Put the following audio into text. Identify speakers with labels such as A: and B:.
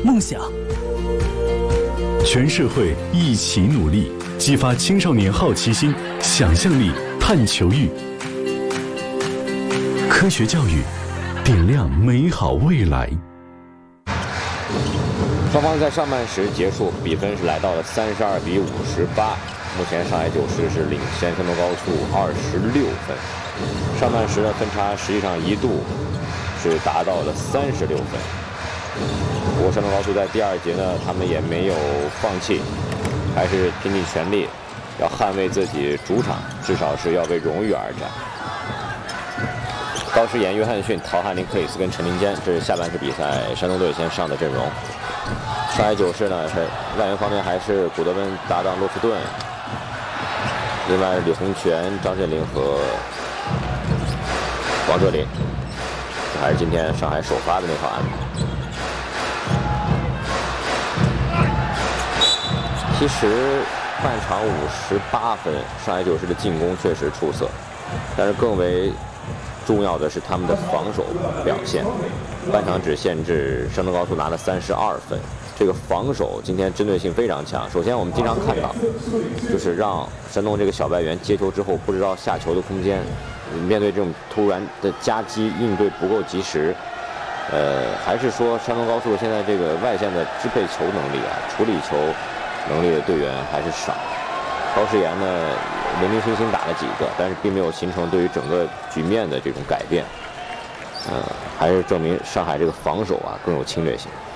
A: 梦想。
B: 全社会一起努力，激发青少年好奇心、想象力、探求欲。科学教育，点亮美好未来。
C: 双方在上半时结束，比分是来到了32-58。目前上海九市是领先山东高速26分。上半时的分差实际上一度是达到了36分。不过山东高速在第二节呢，他们也没有放弃，还是拼尽全力要捍卫自己主场，至少是要为荣誉而战。高诗岩、约翰逊、陶汉林、克里斯跟陈林坚，这是下半时比赛山东队先上的阵容。上海九市呢，是外援方面还是古德温搭档洛夫顿，另外李洪权、张镇麟和王哲林，这还是今天上海首发的那套安排。其实半场58分，上海九市的进攻确实出色，但是更为重要的是他们的防守表现。半场只限制山东高速拿了32分，这个防守今天针对性非常强。首先我们经常看到，就是让山东这个小外援接球之后不知道下球的空间，面对这种突然的夹击应对不够及时。还是说山东高速现在这个外线的支配球能力啊，处理球能力的队员还是少。高诗岩呢，零零星星打了几个，但是并没有形成对于整个局面的这种改变。还是证明上海这个防守啊更有侵略性。